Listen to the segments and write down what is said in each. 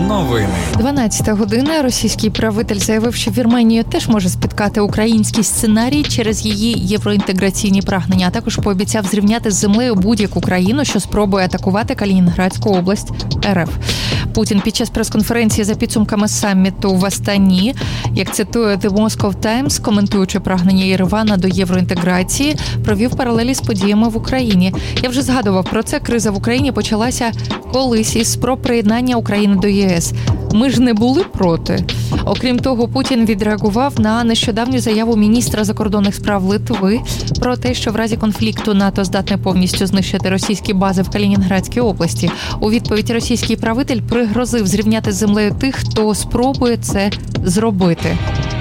Новини. 12 година. Російський правитель заявив, що Вірменію теж може спіткати український сценарій через її євроінтеграційні прагнення, а також пообіцяв зрівняти з землею будь-яку країну, що спробує атакувати Калінінградську область РФ. Путін під час прес-конференції за підсумками саміту в Астані, як цитує The Moscow Times, коментуючи прагнення Єревана до євроінтеграції, провів паралелі з подіями в Україні. Я вже згадував про це. Криза в Україні почалася колись із спроб приєднання України до ЄС. Ми ж не були проти. Окрім того, Путін відреагував на нещодавню заяву міністра закордонних справ Литви про те, що в разі конфлікту НАТО здатне повністю знищити російські бази в Калінінградській області. У відповідь російський правитель пригрозив зрівняти з землею тих, хто спробує це зробити.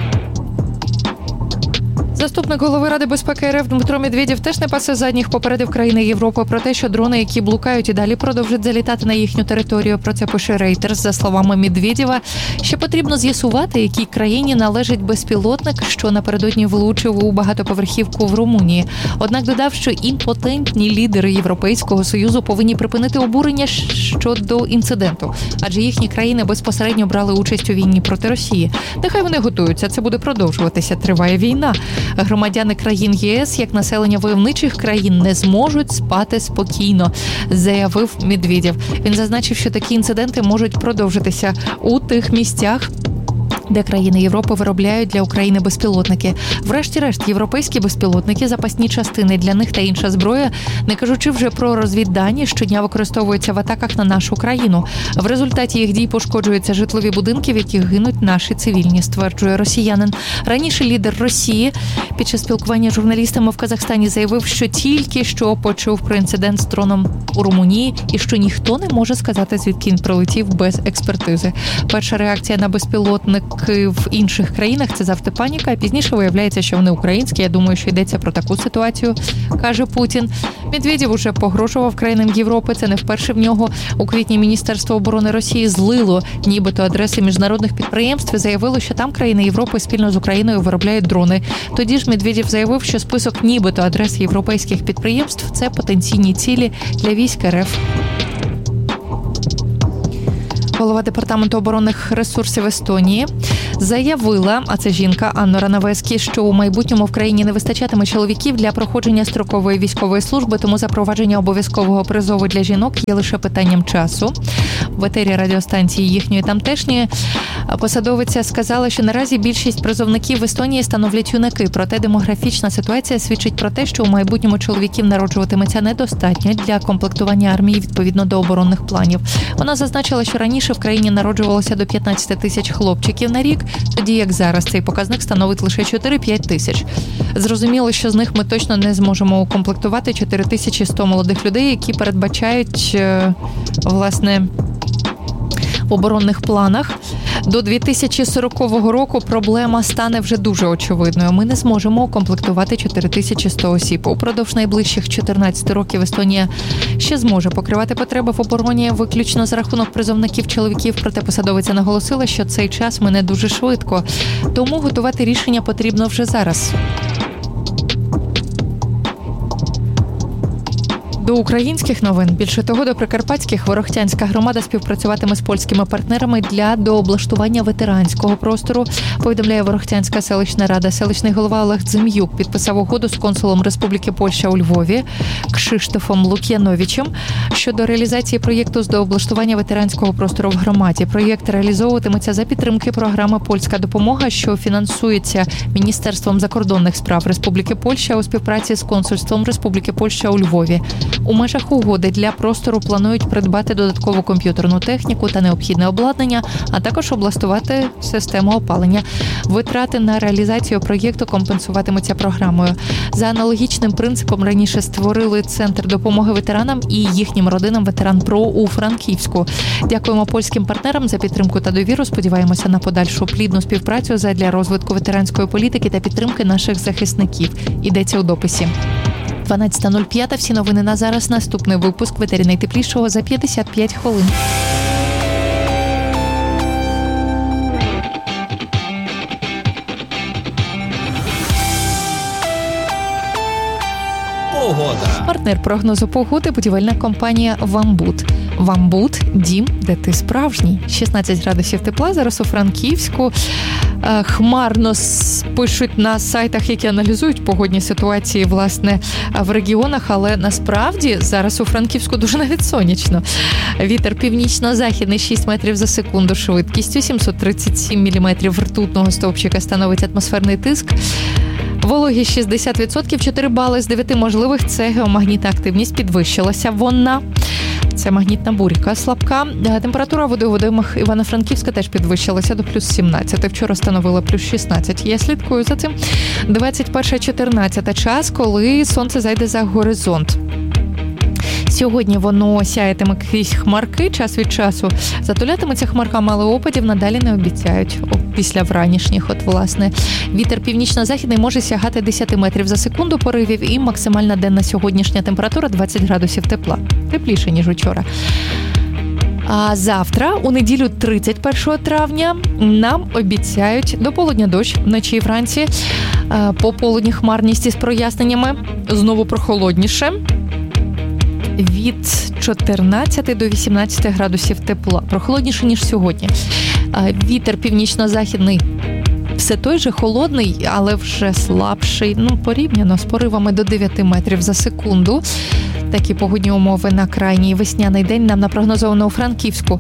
Заступник голови Ради безпеки РФ Дмитро Медведєв теж не пасе задніх, попередив країни Європи про те, що дрони, які блукають і далі продовжать залітати на їхню територію. Про це пише Reuters. За словами Медведєва, ще потрібно з'ясувати, якій країні належить безпілотник, що напередодні влучив у багатоповерхівку в Румунії. Однак додав, що імпотентні лідери Європейського Союзу повинні припинити обурення щодо інциденту, адже їхні країни безпосередньо брали участь у війні проти Росії. Нехай вони готуються, це буде продовжуватися, триває війна. Громадяни країн ЄС, як населення войовничих країн, не зможуть спати спокійно, заявив Медведєв. Він зазначив, що такі інциденти можуть продовжитися у тих місцях, де країни Європи виробляють для України безпілотники. Врешті-решт, європейські безпілотники, запасні частини для них та інша зброя, не кажучи вже про розвіддані, щодня використовуються в атаках на нашу країну. В результаті їх дій пошкоджуються житлові будинки, в яких гинуть наші цивільні, стверджує росіянин. Раніше лідер Росії під час спілкування з журналістами в Казахстані заявив, що тільки що почув про інцидент з дроном у Румунії і що ніхто не може сказати, звідки він прилетів без експертизи. Перша реакція на безпілотник в інших країнах – це завжди паніка, а пізніше виявляється, що вони українські. Я думаю, що йдеться про таку ситуацію, каже Путін. Медведєв уже погрожував країнам Європи, це не вперше в нього. У квітні Міністерство оборони Росії злило нібито адреси міжнародних підприємств і заявило, що там країни Європи спільно з Україною виробляють дрони. Тоді ж Медведєв заявив, що список нібито адрес європейських підприємств – це потенційні цілі для військ РФ. Голова Департаменту оборонних ресурсів Естонії заявила, а це жінка Анна Ранавескі, що у майбутньому в країні не вистачатиме чоловіків для проходження строкової військової служби, тому запровадження обов'язкового призову для жінок є лише питанням часу. В етері радіостанції їхньої тамтешньої посадовиця сказала, що наразі більшість призовників в Естонії становлять юнаки, проте демографічна ситуація свідчить про те, що у майбутньому чоловіків народжуватиметься недостатньо для комплектування армії відповідно до оборонних планів. Вона зазначила, що раніше в країні народжувалося до 15 тисяч хлопчиків на рік, тоді як зараз цей показник становить лише 4-5 тисяч. Зрозуміло, що з них ми точно не зможемо укомплектувати 4100 молодих людей, які передбачають, власне, в оборонних планах. До 2040 року проблема стане вже дуже очевидною. Ми не зможемо укомплектувати 4100 осіб. Упродовж найближчих 14 років Естонія ще зможе покривати потреби в обороні виключно за рахунок призовників чоловіків. Проте посадовиця наголосила, що цей час мине дуже швидко. Тому готувати рішення потрібно вже зараз. До українських новин. Більше того, до прикарпатських Ворохтянська громада співпрацюватиме з польськими партнерами для дооблаштування ветеранського простору, повідомляє Ворохтянська селищна рада. Селищний голова Олег Дзим'юк підписав угоду з консулом Республіки Польща у Львові Кшиштофом Лук'яновичем щодо реалізації проєкту з дооблаштування ветеранського простору в громаді. Проєкт реалізовуватиметься за підтримки програми «Польська допомога», що фінансується Міністерством закордонних справ Республіки Польща у співпраці з консульством Республіки Польща у Львові. У межах угоди для простору планують придбати додаткову комп'ютерну техніку та необхідне обладнання, а також облаштувати систему опалення. Витрати на реалізацію проєкту компенсуватимуться програмою. За аналогічним принципом раніше створили Центр допомоги ветеранам і їхнім родинам «Ветеран-Про» у Франківську. Дякуємо польським партнерам за підтримку та довіру. Сподіваємося на подальшу плідну співпрацю задля розвитку ветеранської політики та підтримки наших захисників. Йдеться у дописі. 12:05. Всі новини на зараз. Наступний випуск в етері найтеплішого за 55 хвилин. Погода. Партнер прогнозу погоди – будівельна компанія «Вамбут». Вамбут – дім, де ти справжній. 16 градусів тепла зараз у Франківську. Хмарно пишуть на сайтах, які аналізують погодні ситуації, власне, в регіонах, але насправді зараз у Франківську дуже навіть сонячно. Вітер північно-західний 6 метрів за секунду швидкістю, 737 міліметрів ртутного стовпчика становить атмосферний тиск. Вологість 60%, 4 бали з 9 можливих – це геомагнітна активність, підвищилася вона. Це магнітна бурька слабка. Температура води у водоймах Івано-Франківська теж підвищилася до плюс 17. Вчора становила плюс 16. Я слідкую за цим. 21:14 час, коли сонце зайде за горизонт. Сьогодні воно сяятиме крізь хмарки, час від часу затулятиметься хмарками, але опадів надалі не обіцяють. Після вранішніх, власне. Вітер північно-західний може сягати 10 метрів за секунду поривів і максимальна денна сьогоднішня температура 20 градусів тепла. Тепліше, ніж учора. А завтра, у неділю 31 травня, нам обіцяють до полудня дощ, вночі і вранці. По полудні хмарність із проясненнями, знову прохолодніше. Від 14 до 18 градусів тепла. Прохолодніше, ніж сьогодні. Вітер північно-західний все той же холодний, але вже слабший. Порівняно з поривами до 9 метрів за секунду. Такі погодні умови на крайній весняний день нам напрогнозовано у Франківську.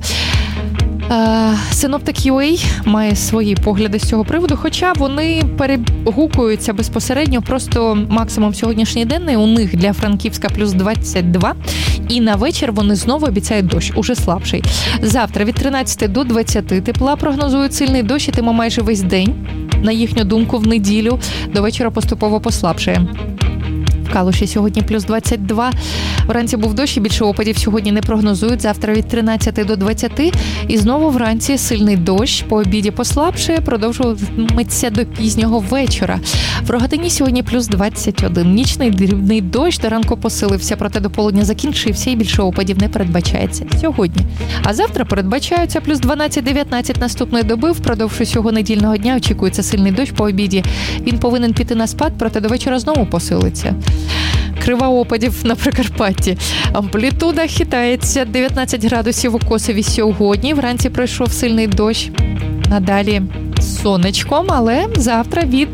Synoptic.ua має свої погляди з цього приводу, хоча вони перегукуються безпосередньо, просто максимум сьогоднішній денний у них для Франківська плюс 22, і на вечір вони знову обіцяють дощ, уже слабший. Завтра від 13 до 20 тепла прогнозують сильний дощ, ітиме майже весь день, на їхню думку, в неділю, до вечора поступово послабшає. В Калуші сьогодні плюс 22. Вранці був дощ і більше опадів сьогодні не прогнозують. Завтра від 13 до 20. І знову вранці сильний дощ. По обіді послабшає, продовжуватиметься до пізнього вечора. В Рогатині сьогодні плюс 21. Нічний дрібний дощ до ранку посилився, проте до полудня закінчився і більше опадів не передбачається сьогодні. А завтра передбачаються плюс 12-19 наступної доби. Впродовж усього недільного дня очікується сильний дощ по обіді. Він повинен піти на спад, проте до вечора знову посилиться. Крива опадів на Прикарпатті. Амплітуда хитається 19 градусів у Косові сьогодні. Вранці пройшов сильний дощ. Надалі сонечком, але завтра від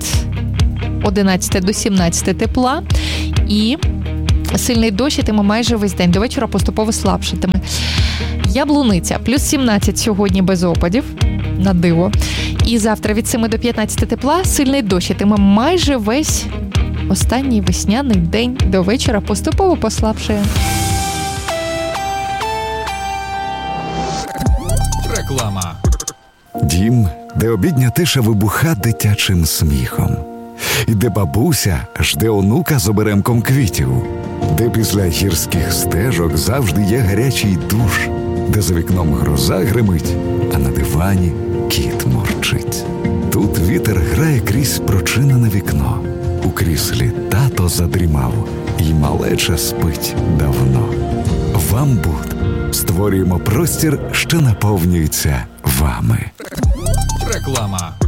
11 до 17 тепла. І сильний дощ ітиме майже весь день. До вечора поступово слабшатиме. Яблуниця. Плюс 17 сьогодні без опадів. На диво. І завтра від 7 до 15 тепла. Сильний дощ ітиме майже весь останній весняний день, до вечора поступово послабшає. Реклама. Дім, де обідня тиша вибуха дитячим сміхом. І де бабуся жде онука з оберемком квітів. Де після гірських стежок завжди є гарячий душ. Де за вікном гроза гримить, а на дивані кіт мурчить. Тут вітер грає крізь прочинене вікно. У кріслі тато задрімав, і малеча спить давно. Вамбут. Створюємо простір, що наповнюється вами. Реклама.